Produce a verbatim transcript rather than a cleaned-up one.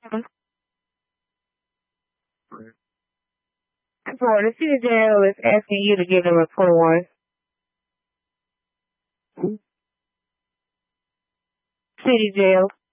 So the city jail is asking you to give them a twenty-one. City jail.